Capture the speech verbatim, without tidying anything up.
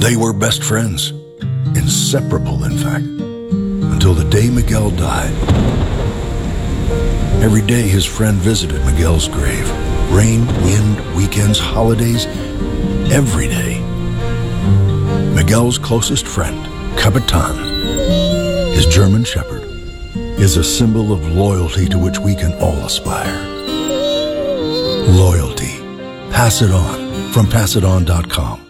They were best friends, inseparable in fact, until the day Miguel died. Every day his friend visited Miguel's grave. Rain, wind, weekends, holidays, every day. Miguel's closest friend, Capitan, his German shepherd, is a symbol of loyalty to which we can all aspire. Loyalty. Pass it on from pass it on dot com.